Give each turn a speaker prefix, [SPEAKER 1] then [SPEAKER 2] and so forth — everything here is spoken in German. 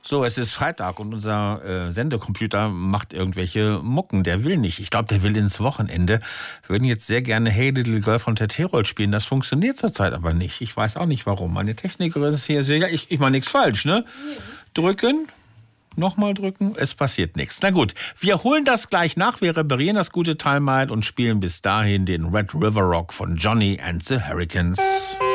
[SPEAKER 1] So, es ist Freitag und unser Sendecomputer macht irgendwelche Mucken. Der will nicht. Ich glaube, der will ins Wochenende. Wir würden jetzt sehr gerne Hey Little Girl von Ted Herold spielen. Das funktioniert zurzeit aber nicht. Ich weiß auch nicht, warum. Meine Technikerin ist hier sehr... Ich mache nichts falsch, ne? Nee. Drücken. Nochmal drücken. Es passiert nichts. Na gut, wir holen das gleich nach. Wir reparieren das gute Teil mal und spielen bis dahin den Red River Rock von Johnny and the Hurricanes.